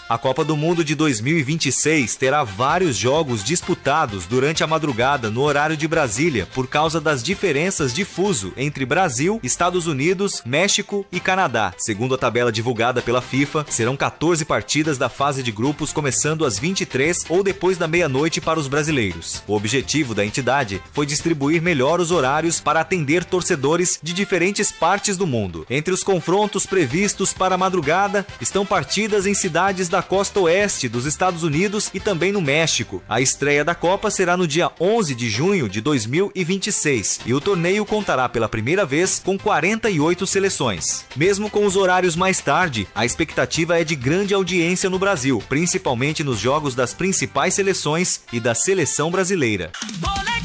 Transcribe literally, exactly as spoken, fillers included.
A Copa do Mundo de dois mil e vinte e seis terá vários jogos disputados durante a madrugada no horário de Brasília por causa das diferenças de fuso entre Brasil, Estados Unidos, México e Canadá. Segundo a tabela divulgada pela FIFA, serão quatorze partidas da fase de grupos começando às vinte e três ou depois da meia-noite para os brasileiros. O objetivo da entidade foi distribuir melhor os horários para atender torcedores de diferentes partes do mundo. Entre os confrontos previstos para a madrugada estão partidas em cidades da da costa oeste dos Estados Unidos e também no México. A estreia da Copa será no dia onze de junho de dois mil e vinte e seis e o torneio contará pela primeira vez com quarenta e oito seleções. Mesmo com os horários mais tarde, a expectativa é de grande audiência no Brasil, principalmente nos jogos das principais seleções e da seleção brasileira.